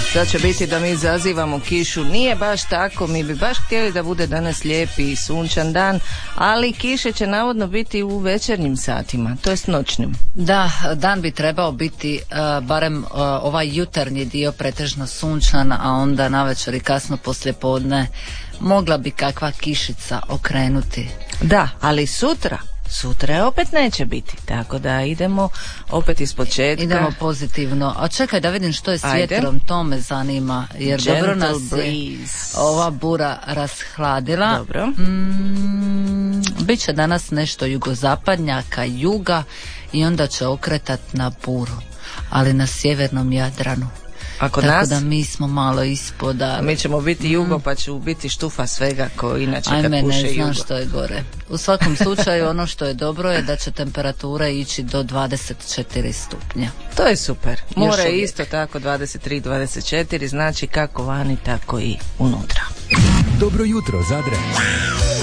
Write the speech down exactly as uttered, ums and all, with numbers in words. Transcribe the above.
Sad će biti da mi zazivamo kišu. Nije baš tako, mi bi baš htjeli da bude danas lijepi i sunčan dan, ali kiše će navodno biti u večernjim satima, to jest noćnim. Da, dan bi trebao biti uh, barem uh, ovaj jutarnji dio pretežno sunčan, a onda navečer i kasno poslijepodne mogla bi kakva kišica okrenuti. Da, ali sutra Sutra je opet neće biti, tako da idemo opet iz početka. Idemo pozitivno. A čekaj da vidim što je s Ajde. vjetrom, to me zanima, jer Gentle dobro nas je breeze. ova bura rashladila. Dobro. Mm, Biće danas nešto jugozapadnjaka, juga i onda će okretat na buru, ali na sjevernom Jadranu. A kod Tako nas? da mi smo malo ispod. A mi ćemo biti jugo, pa će biti štufa svega ko inače kad Ajme, puše ne znam jugo. što je gore. U svakom slučaju ono što je dobro je da će temperatura ići do dvadeset četiri stupnja. To je super. More je uvijek. isto tako dvadeset tri dvadeset četiri, znači kako vani tako i unutra. Dobro jutro, Zadre.